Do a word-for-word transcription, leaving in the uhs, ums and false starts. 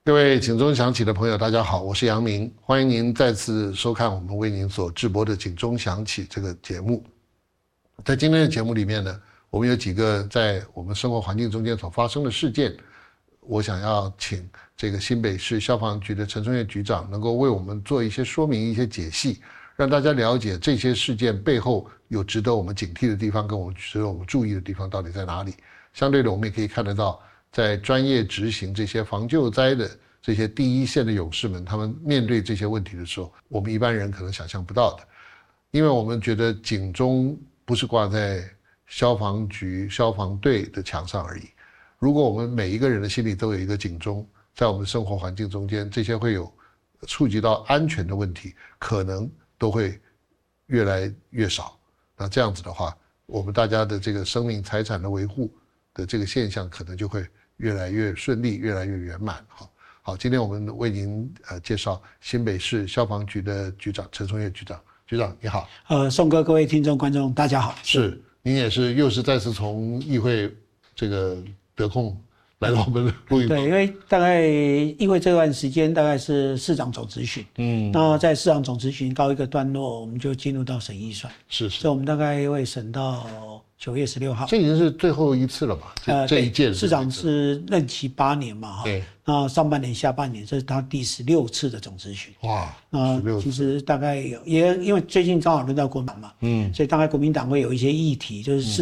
各位警钟响起的朋友，大家好，我是杨明，欢迎您再次收看我们为您所直播的警钟响起这个节目。在今天的节目里面呢，我们有几个在我们生活环境中间所发生的事件，我想要请这个新北市消防局的陈春月局长能够为我们做一些说明、一些解析，让大家了解这些事件背后有值得我们警惕的地方，跟我们值得我们注意的地方到底在哪里。相对的，我们也可以看得到，在专业执行这些防救灾的这些第一线的勇士们，他们面对这些问题的时候，我们一般人可能想象不到的。因为我们觉得警钟不是挂在消防局消防队的墙上而已，如果我们每一个人的心里都有一个警钟，在我们生活环境中间，这些会有触及到安全的问题，可能都会越来越少。那这样子的话，我们大家的这个生命财产的维护的这个现象可能就会越来越顺利，越来越圆满。好，好，今天我们为您呃介绍新北市消防局的局长陈春月局长。局长你好。 呃，宋哥，各位听众观众大家好。 是，您也是又是再次从议会这个得空来到我们的录音棚。 对，因为大概议会这段时间大概是市长总质询，嗯，那在市长总质询告一个段落，我们就进入到审预算。 是是， 所以我们大概会审到九月十六号。 这已经是最后一次了吧？呃，这一届市长是任期八年嘛，哈， 对， 那上半年、下半年，这是他第十六次的总质询。 哇， 那其实大概有，也因为最近刚好轮到国民党嘛，嗯，所以大概国民党会有一些议题，就是市